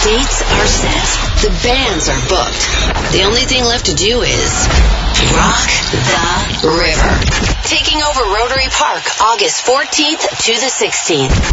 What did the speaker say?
dates are set. The bands are booked. The only thing left to do is rock the river. Taking over Rotary Park, August 14th to the 16th.